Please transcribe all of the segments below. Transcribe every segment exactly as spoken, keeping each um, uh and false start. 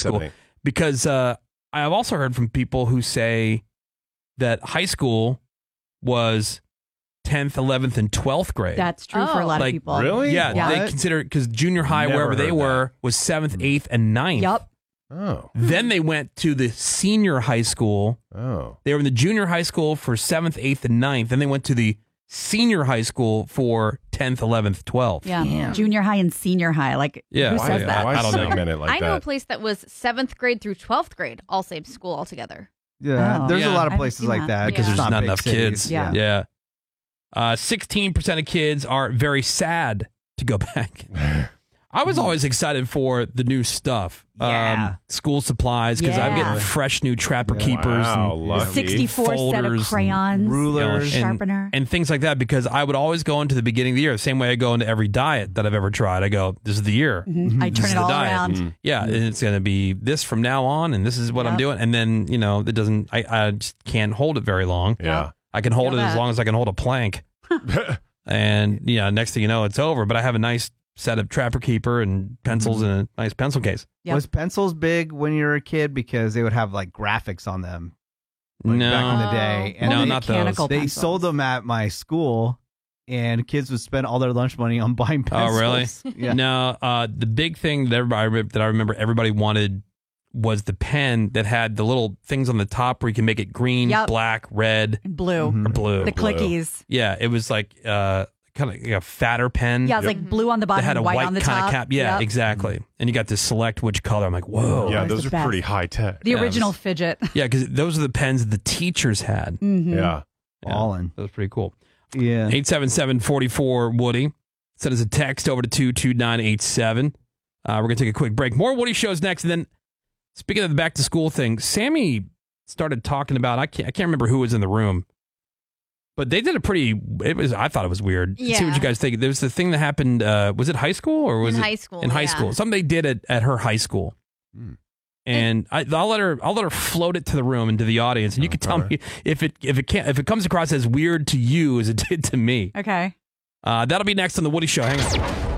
school. seven, eight. Because uh, I've also heard from people who say that high school was tenth, eleventh, and twelfth grade. That's true for a lot Like, of people. Really? Yeah, What? they consider it because junior high, Never wherever they heard were, was seventh, eighth, and ninth. Yep. Oh. Then they went to the senior high school. Oh. They were in the junior high school for seventh, eighth, and ninth. Then they went to the senior high school for tenth, eleventh, twelfth. Yeah. Junior high and senior high. Like, Yeah. who Why- says that? why I don't know. segment it like I know a that? place that was seventh grade through twelfth grade, all same school altogether. Yeah, Oh. there's Yeah. a lot I of haven't places seen like that. that. Because Yeah. there's It's not big enough cities. kids. Yeah. Yeah. Uh, sixteen percent of kids are very sad to go back. I was always excited for the new stuff. Yeah. Um, school supplies, because I'm Yeah. getting fresh new Trapper Keepers Wow, and lucky. sixty-four set folders of and crayons, rulers. and- sharpener. and things like that, because I would always go into the beginning of the year the same way I go into every diet that I've ever tried. I go, this is the year. Mhm. I This turn is it the all diet. around. Yeah, and it's going to be this from now on, and this is what I'm Yep. doing. And then, you know, it doesn't, I, I just can't hold it very long. Yeah. I can hold Feel it as that. long as I can hold a plank. And, yeah, next thing you know, it's over. But I have a nice set of Trapper Keeper and pencils Mm-hmm. and a nice pencil case. Yep. Was pencils big when you were a kid because they would have like graphics on them like, No. back in the day? No, Only not those. mechanical They pencils. sold them at my school, and kids would spend all their lunch money on buying Oh, pencils. really? Yeah. No, uh, the big thing that everybody that I remember everybody wanted was the pen that had the little things on the top where you can make it green, Yep. black, red, Blue. Mhm. or blue. The clickies. Yeah, it was like uh, kind of like a fatter pen. Yeah, it's like blue on the that bottom, had a white, white on the kind top. of cap. Yeah, Yep. exactly. And you got to select which color. I'm like, whoa. Yeah, was those the are best. pretty high tech. The Yeah, it original was- fidget. Yeah, because those are the pens the teachers had. Mhm. Yeah. Yeah, Ballin'. that was pretty cool. Yeah. eight seven seven, four four, Woody. Send us a text over to two two nine eight seven. Uh, we're going to take a quick break. More Woody shows next. And then, speaking of the back to school thing, Sammy started talking about, I can't, I can't remember who was in the room, but they did a pretty, it was, I thought it was weird. See what Yeah. you guys think. There was the thing that happened, uh, was it high school or was In it? high school, In high yeah. school. Something they did at, at her high school. And I, I'll let her. I'll let her float it to the room and to the audience, and you can tell me if it if it can't if it comes across as weird to you as it did to me. Okay. Uh, that'll be next on the Woody Show. Hang on.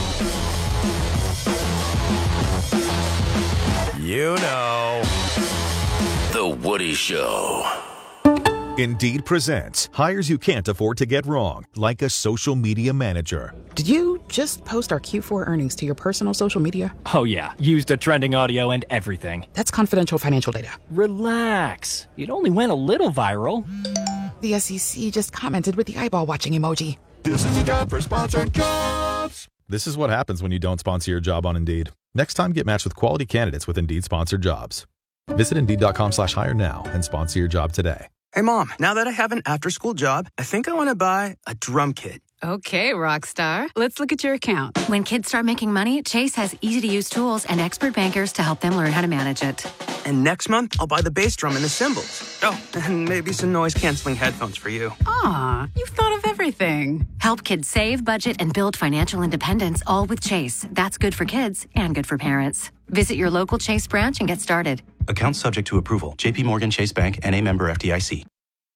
You know. The Woody Show. Indeed presents hires you can't afford to get wrong, like a social media manager. Did you just post our Q four earnings to your personal social media? Oh, yeah. Used the trending audio and everything. That's confidential financial data. Relax. It only went a little viral. The S E C just commented with the eyeball watching emoji. This is the time for sponsored jobs. This is what happens when you don't sponsor your job on Indeed. Next time, get matched with quality candidates with Indeed sponsored jobs. Visit Indeed.com slash hire now and sponsor your job today. Hey, Mom, now that I have an after-school job, I think I want to buy a drum kit. Okay, Rockstar. Let's look at your account. When kids start making money, Chase has easy-to-use tools and expert bankers to help them learn how to manage it. And next month, I'll buy the bass drum and the cymbals. Oh, and maybe some noise-canceling headphones for you. Aw, you've thought of everything. Help kids save, budget, and build financial independence, all with Chase. That's good for kids and good for parents. Visit your local Chase branch and get started. Account subject to approval. J P Morgan Chase Bank and a member F D I C.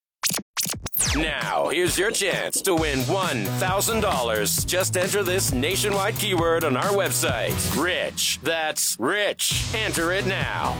Now, here's your chance to win one thousand dollars. Just enter this nationwide keyword on our website. Rich. That's rich. Enter it now.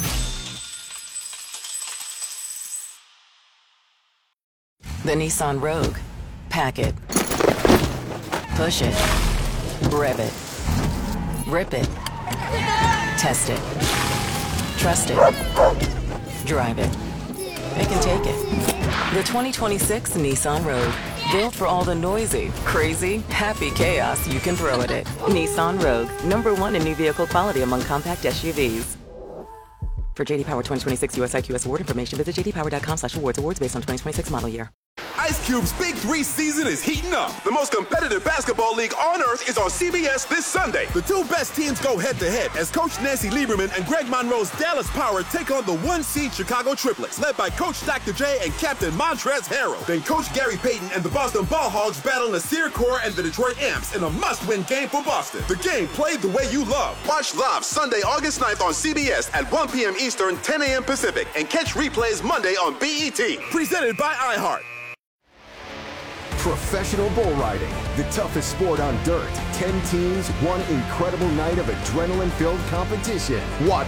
The Nissan Rogue. Pack it. Push it. Rev it. Rip it. Test it. Trust it. Drive it. It can take it. The twenty twenty-six Nissan Rogue. Built for all the noisy, crazy, happy chaos you can throw at it. Nissan Rogue. Number one in new vehicle quality among compact S U Vs. For J D Power twenty twenty-six U S I Q S award information, visit j d power dot com slash awards. Awards based on twenty twenty-six model year. Ice Cube's Big Three season is heating up. The most competitive basketball league on earth is on C B S this Sunday. The two best teams go head-to-head as Coach Nancy Lieberman and Greg Monroe's Dallas Power take on the one-seed Chicago Triplets, led by Coach Doctor J and Captain Montrezl Harrell. Then Coach Gary Payton and the Boston Ball Hogs battle Nasir Kaur and the Detroit Amps in a must-win game for Boston. The game played the way you love. Watch live Sunday, August ninth on C B S at one p.m. Eastern, ten a.m. Pacific, and catch replays Monday on B E T. Presented by iHeart. Professional bull riding, the toughest sport on dirt. Ten teams, one incredible night of adrenaline-filled competition. Watch